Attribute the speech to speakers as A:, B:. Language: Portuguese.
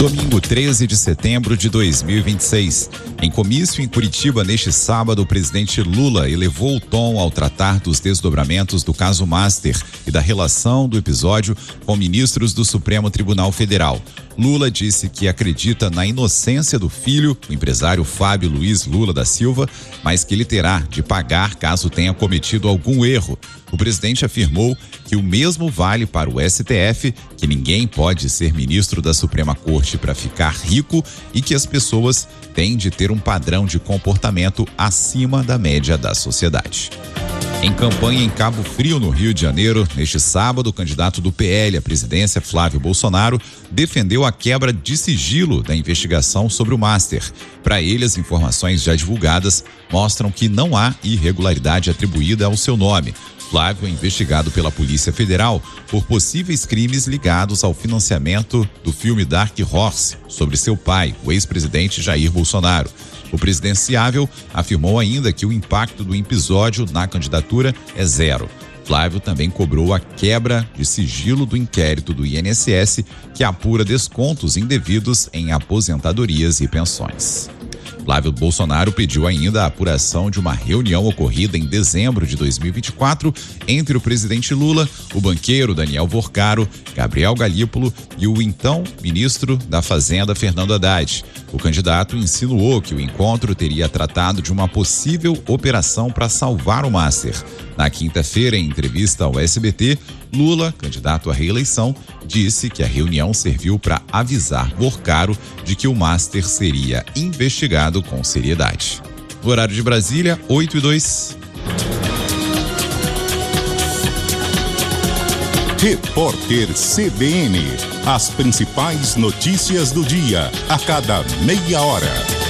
A: Domingo 13 de setembro de 2026. Em comício em Curitiba, neste sábado, o presidente Lula elevou o tom ao tratar dos desdobramentos do caso Master e da relação do episódio com ministros do Supremo Tribunal Federal. Lula disse que acredita na inocência do filho, o empresário Fábio Luiz Lula da Silva, mas que ele terá de pagar caso tenha cometido algum erro. O presidente afirmou que o mesmo vale para o STF, que ninguém pode ser ministro da Suprema Corte para ficar rico e que as pessoas têm de ter um padrão de comportamento acima da média da sociedade. Em campanha em Cabo Frio, no Rio de Janeiro, neste sábado, o candidato do PL à presidência, Flávio Bolsonaro, defendeu a quebra de sigilo da investigação sobre o Master. Para ele, as informações já divulgadas mostram que não há irregularidade atribuída ao seu nome. Flávio é investigado pela Polícia Federal por possíveis crimes ligados ao financiamento do filme Dark Horse, sobre seu pai, o ex-presidente Jair Bolsonaro. O presidenciável afirmou ainda que o impacto do episódio na candidatura é zero. Flávio também cobrou a quebra de sigilo do inquérito do INSS, que apura descontos indevidos em aposentadorias e pensões. Flávio Bolsonaro pediu ainda a apuração de uma reunião ocorrida em dezembro de 2024 entre o presidente Lula, o banqueiro Daniel Vorcaro, Gabriel Galípolo e o então ministro da Fazenda, Fernando Haddad. O candidato insinuou que o encontro teria tratado de uma possível operação para salvar o Master. Na quinta-feira, em entrevista ao SBT, Lula, candidato à reeleição, disse que a reunião serviu para avisar Vorcaro de que o Master seria investigado com seriedade. No horário de Brasília, 8:02.
B: Repórter CBN. As principais notícias do dia, a cada meia hora.